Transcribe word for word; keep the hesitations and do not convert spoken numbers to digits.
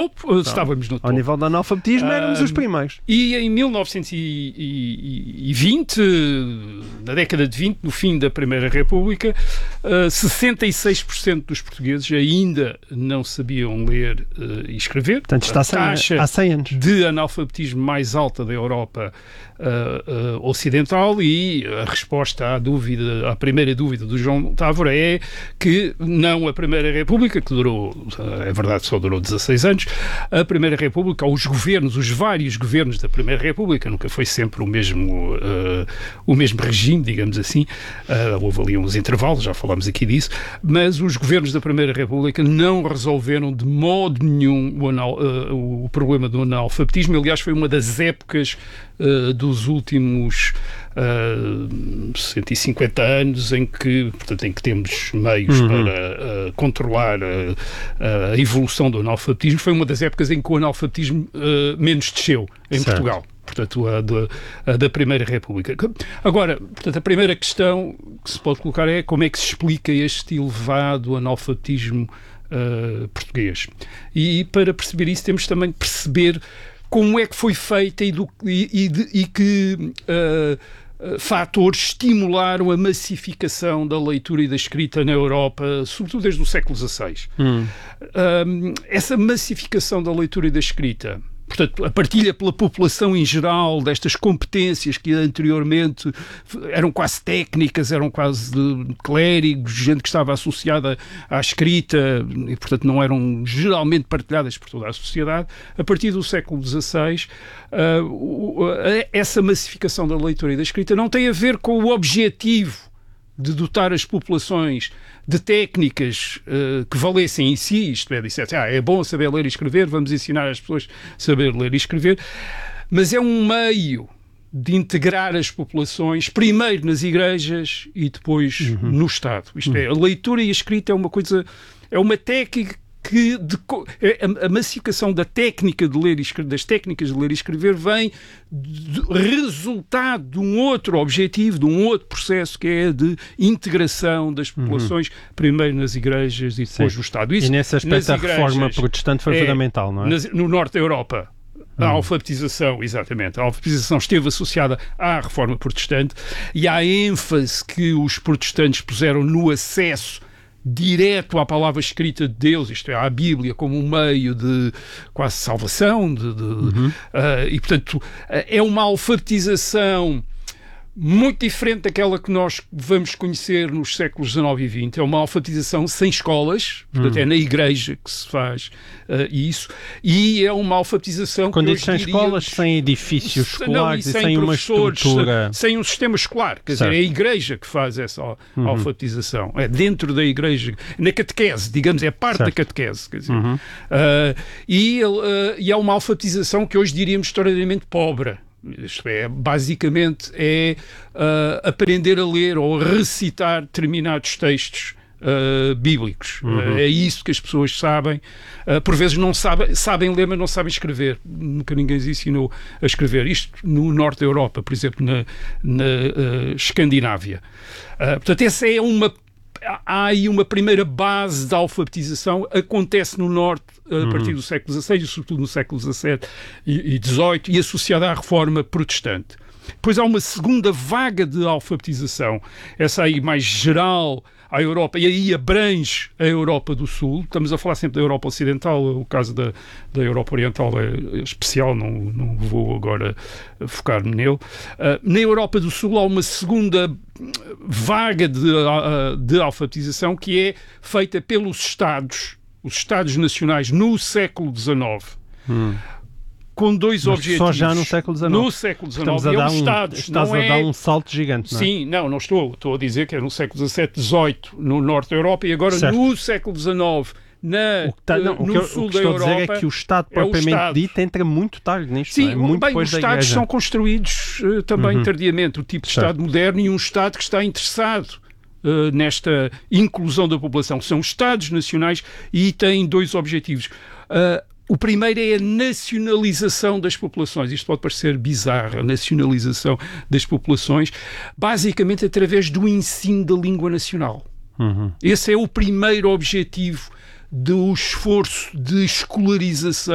topo, então, estávamos no topo. Ao nível do analfabetismo, éramos uh, os primeiros. E em mil novecentos e vinte, na década de vinte, no fim da Primeira República, uh, sessenta e seis por cento dos portugueses ainda não sabiam ler uh, e escrever. Portanto, está a taxa há cem anos de analfabetismo mais alta da Europa uh, uh, ocidental, e a resposta à dúvida, à primeira dúvida do João Távora é que não a Primeira República, que durou, uh, é verdade, só durou dezasseis anos, a Primeira República, os governos, os vários governos da Primeira República, nunca foi sempre o mesmo, uh, o mesmo regime, digamos assim, uh, houve ali uns intervalos, já falámos aqui disso, mas os governos da Primeira República não resolveram de modo nenhum o, anal, uh, o problema do analfabetismo. Aliás, foi uma das épocas uh, dos últimos uh, cento e cinquenta anos em que, portanto, em que temos meios uhum. para uh, controlar a, a evolução do analfabetismo. Foi uma das épocas em que o analfabetismo uh, menos desceu em certo. Portugal. Portanto, a, de, a da Primeira República. Agora, portanto, a primeira questão que se pode colocar é como é que se explica este elevado analfabetismo uh, português. E para perceber isso temos também de perceber como é que foi feita e, do, e, e, de, e que uh, fatores estimularam a massificação da leitura e da escrita na Europa, sobretudo desde o século dezasseis. Hum. Um, essa massificação da leitura e da escrita, portanto, a partilha pela população em geral destas competências que anteriormente eram quase técnicas, eram quase de clérigos, gente que estava associada à escrita e, portanto, não eram geralmente partilhadas por toda a sociedade. A partir do século dezasseis, uh, essa massificação da leitura e da escrita não tem a ver com o objetivo de dotar as populações de técnicas uh, que valessem em si, isto é, dissesse, ah, é bom saber ler e escrever, vamos ensinar as pessoas a saber ler e escrever, mas é um meio de integrar as populações, primeiro nas igrejas e depois uhum. no Estado. Isto uhum. é, a leitura e a escrita é uma coisa, é uma técnica que de, a, a massificação da técnica de ler e escrever, das técnicas de ler e escrever vem de resultado de um outro objetivo, de um outro processo que é de integração das populações, uhum. primeiro nas igrejas e depois Sim. no Estado. Isso, e nesse aspecto a reforma protestante foi é, fundamental, não é? Nas, no norte da Europa, a hum. alfabetização, exatamente, a alfabetização esteve associada à reforma protestante e à ênfase que os protestantes puseram no acesso direto à palavra escrita de Deus, isto é, à Bíblia, como um meio de quase salvação, de, de, uhum. uh, e, portanto, uh, é uma alfabetização muito diferente daquela que nós vamos conhecer nos séculos dezanove e vinte. É uma alfabetização sem escolas, portanto, hum. é na igreja que se faz uh, isso, e é uma alfabetização Quando que diz sem diríamos, escolas, sem edifícios escolares, não, e sem, e sem uma estrutura. Sem um sistema escolar, quer certo. dizer, é a igreja que faz essa uhum. alfabetização. É dentro da igreja, na catequese, digamos, é parte certo. da catequese. Quer dizer. Uhum. Uh, e, uh, e é uma alfabetização que hoje diríamos extraordinariamente pobre. Isto é, basicamente é uh, aprender a ler ou a recitar determinados textos uh, bíblicos. Uhum. Uh, é isso que as pessoas sabem. Uh, por vezes não sabem, sabem ler, mas não sabem escrever. Nunca ninguém os ensinou a escrever. Isto no norte da Europa, por exemplo, na, na uh, Escandinávia. Uh, portanto, essa é uma há aí uma primeira base da alfabetização, acontece no Norte a partir do século dezasseis e sobretudo no século dezassete e dezoito e associada à reforma protestante. Depois há uma segunda vaga de alfabetização, essa aí mais geral à Europa, e aí abrange a Europa do Sul. Estamos a falar sempre da Europa Ocidental, o caso da, da Europa Oriental é especial, não, não vou agora focar-me nele. Uh, na Europa do Sul há uma segunda vaga de, uh, de alfabetização que é feita pelos Estados, os Estados Nacionais no século dezanove. Hum. Com dois Mas objetivos. Só já no século dezanove. No século dezanove. Estamos a dar um, Estados, estás não a é... dar um salto gigante, não é? Sim, não, não estou. Estou a dizer que é no século dezassete, dezoito no norte da Europa e agora certo. no século dezanove na, o que tá, não, no o que eu, sul o que da estou Europa. A dizer é que o Estado propriamente é o Estado. dito entra muito tarde nisto. Sim, não é? Muito bem, depois os da Estados igreja. são construídos uh, também uhum. tardiamente. O tipo de certo. Estado moderno e um Estado que está interessado uh, nesta inclusão da população. São Estados nacionais e têm dois objetivos. Uh, O primeiro é a nacionalização das populações. Isto pode parecer bizarro, a nacionalização das populações, basicamente através do ensino da língua nacional. Uhum. Esse é o primeiro objetivo do esforço de escolarização